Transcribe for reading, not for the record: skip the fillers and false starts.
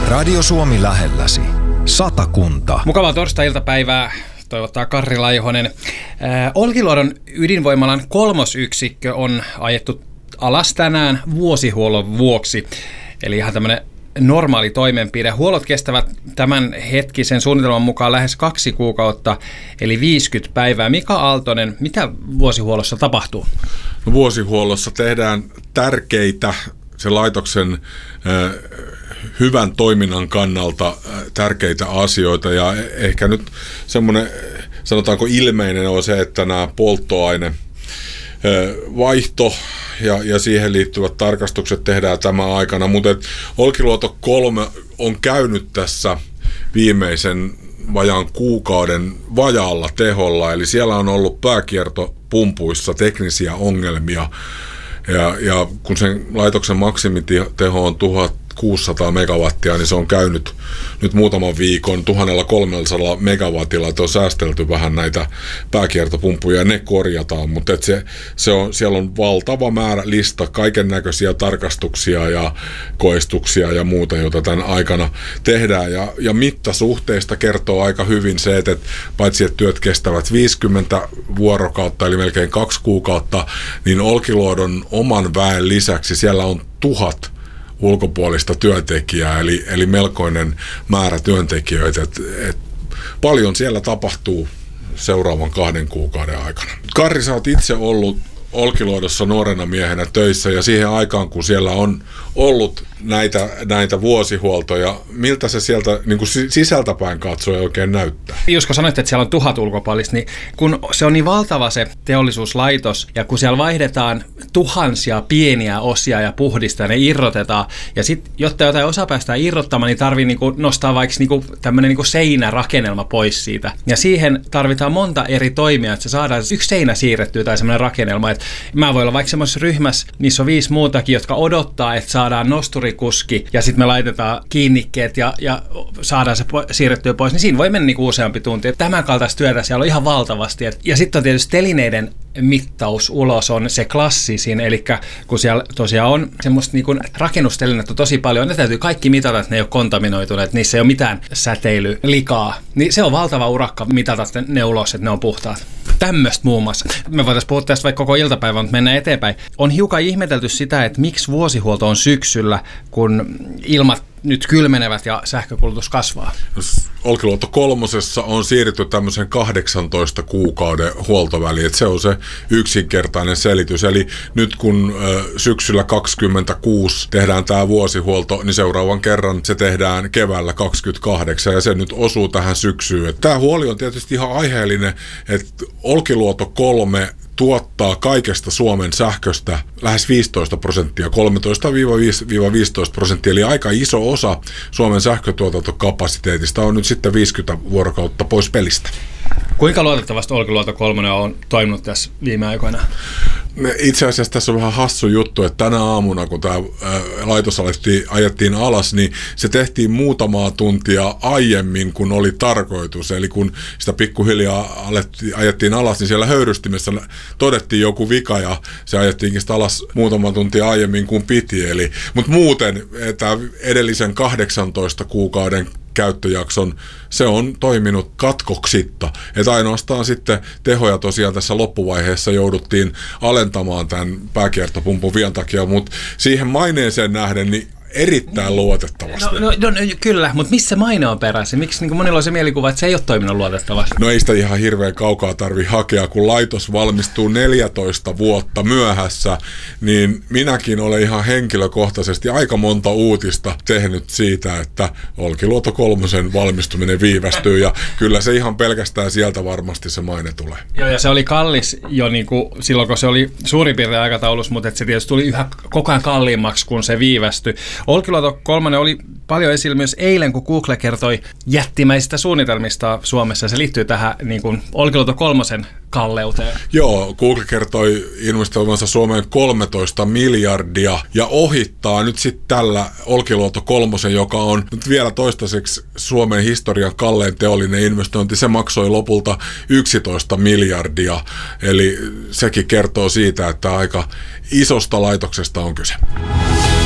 Radio Suomi lähelläsi. Satakunta. Mukavaa torstai-iltapäivää, toivottaa Karri Laihonen. Olkiluodon ydinvoimalan 3. yksikkö on ajettu alas tänään vuosihuollon vuoksi. Eli ihan tämmöinen normaali toimenpide. Huollot kestävät tämän hetkisen suunnitelman mukaan lähes 2 kuukautta, eli 50 päivää. Mika Aaltonen, mitä vuosihuollossa tapahtuu? No, vuosihuollossa tehdään tärkeitä sen laitoksen hyvän toiminnan kannalta tärkeitä asioita, ja ehkä nyt semmoinen, sanotaanko ilmeinen on se, että nämä polttoaine vaihto ja siihen liittyvät tarkastukset tehdään tämän aikana, mutta Olkiluoto 3 on käynyt tässä viimeisen vajaan kuukauden vajaalla teholla, eli siellä on ollut pääkiertopumpuissa teknisiä ongelmia, ja kun sen laitoksen maksimiteho on 1600 megawattia, niin se on käynyt nyt muutaman viikon 1300 megawatilla, että on säästelty vähän näitä pääkiertopumppuja ja ne korjataan, mutta siellä on valtava määrä lista kaiken näköisiä tarkastuksia ja koistuksia ja muuta, joita tämän aikana tehdään, ja mittasuhteista kertoo aika hyvin se, että paitsi että työt kestävät 50 vuorokautta eli melkein 2 kuukautta, niin Olkiluodon oman väen lisäksi siellä on 1000 ulkopuolista työntekijää, eli melkoinen määrä työntekijöitä. Paljon siellä tapahtuu seuraavan 2 kuukauden aikana. Karri, sä oot itse ollut Olkiluodossa nuorena miehenä töissä, ja siihen aikaan, kun siellä on ollut näitä vuosihuoltoja, miltä se sieltä niin kuin sisältäpäin katsoen oikein näyttää? Jusko sanoit, että siellä on 1000 ulkopuolista, niin kun se on niin valtava se teollisuuslaitos, ja kun siellä vaihdetaan tuhansia pieniä osia ja puhdistaa, ne irrotetaan, ja sitten, jotta jotain osa päästään irrottamaan, niin tarvii niinku nostaa vaikka niinku tämmöinen niinku seinärakennelma pois siitä. Ja siihen tarvitaan monta eri toimia, että se saadaan yksi seinä siirrettyä tai semmoinen rakennelma. Et mä voin olla vaikka semmoisessa ryhmässä, missä on 5 muutakin, jotka odottaa, että saadaan nosturikuski, ja sitten me laitetaan kiinnikkeet ja saadaan se siirrettyä pois, niin siinä voi mennä niinku useampi tunti. Tämän kaltaista työtä siellä on ihan valtavasti. Ja sitten on tietysti telineiden mittaus ulos on se klassisin, eli kun siellä tosiaan on semmoista niin kuin rakennustelinettä tosi paljon, ne täytyy kaikki mitata, että ne ei ole kontaminoituneet, niissä ei ole mitään säteilylikaa, niin se on valtava urakka mitata ne ulos, että ne on puhtaat. Tämmöistä muun muassa. Me voitaisiin puhua tästä vaikka koko iltapäivän, mutta mennään eteenpäin. On hiukan ihmetelty sitä, että miksi vuosihuolto on syksyllä, kun ilmat nyt kylmenevät ja sähkökulutus kasvaa. Olkiluoto 3 on siirrytty tämmöisen 18 kuukauden huoltoväliin, että se on se yksinkertainen selitys. Eli nyt kun syksyllä 2026 tehdään tämä vuosihuolto, niin seuraavan kerran se tehdään keväällä 2028, ja se nyt osuu tähän syksyyn. Tämä huoli on tietysti ihan aiheellinen, että Olkiluoto 3 tuottaa kaikesta Suomen sähköstä lähes 15%, 13-15%, eli aika iso osa Suomen sähkötuotantokapasiteetista on nyt sitten 50 vuorokautta pois pelistä. Kuinka luotettavasti Olkiluoto 3 on toiminut tässä viime aikoina? Itse asiassa tässä on vähän hassu juttu, että tänä aamuna, kun tämä laitos ajettiin alas, niin se tehtiin muutamaa tuntia aiemmin kuin oli tarkoitus. Eli kun sitä pikkuhiljaa ajettiin alas, niin siellä höyrystimessä todettiin joku vika, ja se ajettiinkin sitä alas muutama tuntia aiemmin kuin piti. Mutta muuten tämä edellisen 18 kuukauden käyttöjakson, se on toiminut katkoksitta. Että ainoastaan sitten tehoja tosiaan tässä loppuvaiheessa jouduttiin alentamaan tämän pääkiertopumpun vian takia, mutta siihen maineeseen nähden niin erittäin luotettavasti. No, kyllä, mutta missä maine on peräisin? Miksi niin monilla on se mielikuva, että se ei ole toiminut luotettavasti? No ei sitä ihan hirveän kaukaa tarvitse hakea, kun laitos valmistuu 14 vuotta myöhässä, niin minäkin olen ihan henkilökohtaisesti aika monta uutista tehnyt siitä, että Olkiluoto 3 valmistuminen viivästyy, ja kyllä se ihan pelkästään sieltä varmasti se maine tulee. Joo, ja se oli kallis jo niin kuin silloin, kun se oli suurin piirtein aikataulussa, mutta se tietysti tuli yhä koko ajan kalliimmaksi, kun se viivästyi. Olkiluoto 3 oli paljon esillä myös eilen, kun Google kertoi jättimäisistä suunnitelmista Suomessa. Se liittyy tähän niin kuin Olkiluoto 3 kalleuteen. Joo, Google kertoi investoivansa Suomeen 13 miljardia ja ohittaa nyt sitten tällä Olkiluoto 3, joka on nyt vielä toistaiseksi Suomen historian kallein teollinen investointi. Se maksoi lopulta 11 miljardia, eli sekin kertoo siitä, että aika isosta laitoksesta on kyse.